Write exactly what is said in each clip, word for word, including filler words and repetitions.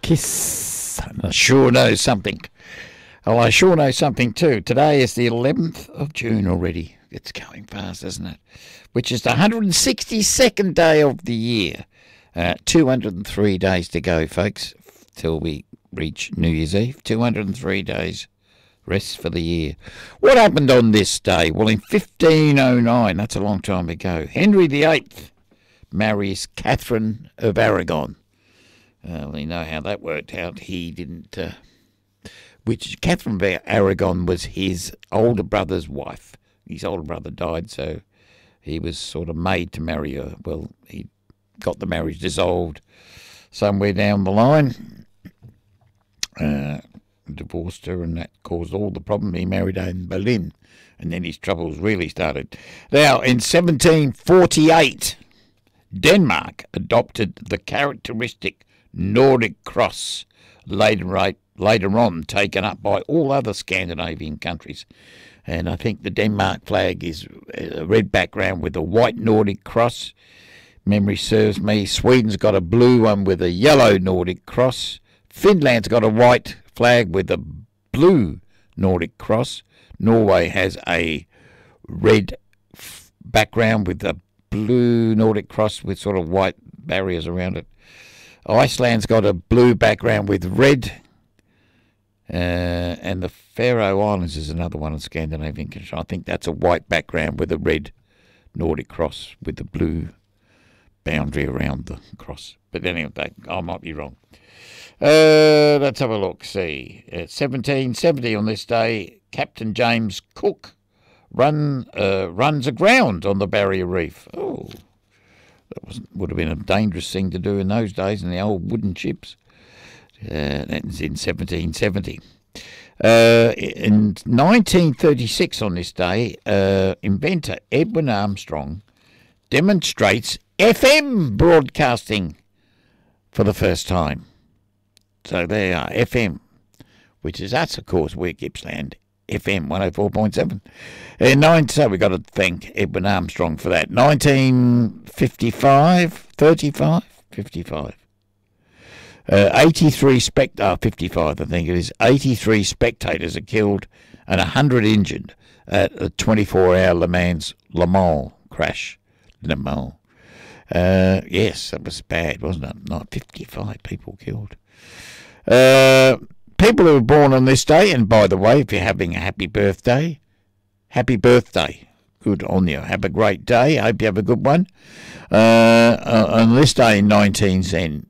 Kiss. And I sure know something. Well, I sure know something too. Today is the eleventh of June already. It's going fast, isn't it? Which is the one hundred sixty-second day of the year. Uh, two hundred three days to go, folks, till we reach New Year's Eve. two hundred three days rest for the year. What happened on this day? Well, in fifteen oh nine, that's a long time ago, Henry the Eighth marries Catherine of Aragon. Uh, we know how that worked out. He didn't... Uh, which Catherine of Aragon was his older brother's wife. His older brother died, so he was sort of made to marry her. Well, he got the marriage dissolved somewhere down the line, uh, divorced her, and that caused all the problem. He married Anne Boleyn, and then his troubles really started. Now, in seventeen forty-eight, Denmark adopted the characteristic Nordic cross, later, later on taken up by all other Scandinavian countries. And I think the Denmark flag is a red background with a white Nordic cross. Memory serves me. Sweden's got a blue one with a yellow Nordic cross. Finland's got a white flag with a blue Nordic cross. Norway has a red f- background with a blue Nordic cross with sort of white barriers around it. Iceland's got a blue background with red. Uh, and the Faroe Islands is another one in Scandinavian country. I think that's a white background with a red Nordic cross with the blue boundary around the cross. But anyway, I might be wrong. Uh, let's have a look. See, at seventeen seventy on this day, Captain James Cook run uh, runs aground on the Barrier Reef. Oh, that was, would have been a dangerous thing to do in those days in the old wooden ships. Uh, that was in seventeen seventy. Uh, in nineteen thirty-six on this day, uh, inventor Edwin Armstrong demonstrates F M broadcasting for the first time. So there you are, F M, which is us, of course, we're Gippsland, F M one oh four point seven. In nine, so we've got to thank Edwin Armstrong for that. nineteen fifty-five, thirty-five, fifty-five. Uh, eighty-three spect uh, fifty-five, I think it is. eighty-three spectators are killed and one hundred injured at a twenty-four hour Le Mans Le Mans crash. Le Mans. Uh, yes, that was bad, wasn't it? Not fifty-five people killed. Uh, people who were born on this day, and by the way, if you're having a happy birthday, happy birthday. Good on you. Have a great day. I hope you have a good one. Uh, uh, on this day in nineteen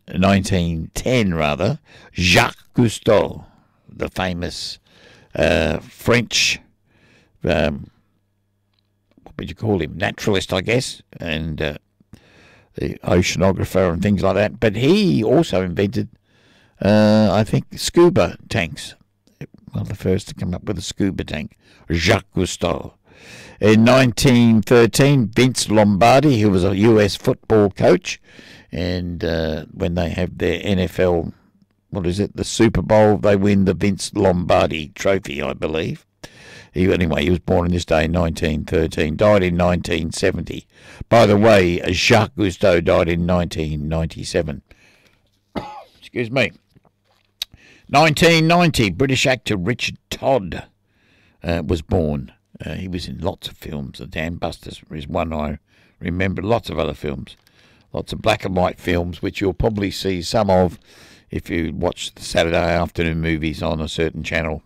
ten, rather, Jacques Cousteau, the famous uh, French, um, what would you call him, naturalist, I guess, and uh, the oceanographer and things like that. But he also invented, uh, I think, scuba tanks. Well, the first to come up with a scuba tank, Jacques Cousteau. In nineteen thirteen, Vince Lombardi, who was a U S football coach, and uh, when they have their N F L, what is it, the Super Bowl, they win the Vince Lombardi trophy, I believe. He, anyway, he was born on this day in nineteen thirteen, died in nineteen seventy. By the way, Jacques Cousteau died in nineteen ninety-seven. Excuse me. nineteen ninety, British actor Richard Todd uh, was born. Uh, he was in lots of films. The Dam Busters is one I remember. Lots of other films. Lots of black and white films, which you'll probably see some of if you watch the Saturday afternoon movies on a certain channel.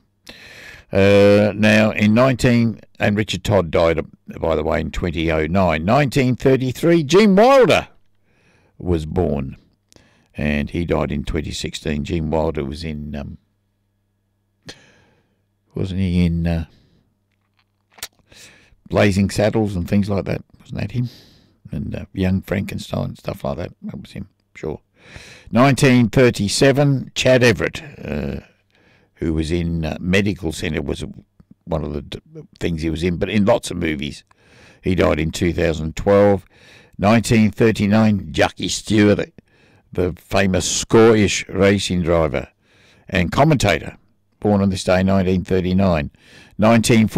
Uh, now, in nineteen... And Richard Todd died, by the way, in twenty oh nine. nineteen thirty-three, Gene Wilder was born. And he died in twenty sixteen. Gene Wilder was in... Um, wasn't he in... Uh, Blazing Saddles and things like that. Wasn't that him? And uh, Young Frankenstein, stuff like that. That was him, sure. nineteen thirty-seven, Chad Everett, uh, who was in uh, Medical Centre, was one of the d- things he was in, but in lots of movies. He died in two thousand twelve. nineteen thirty-nine, Jackie Stewart, the famous Scottish racing driver and commentator, born on this day, nineteen thirty-nine. nineteen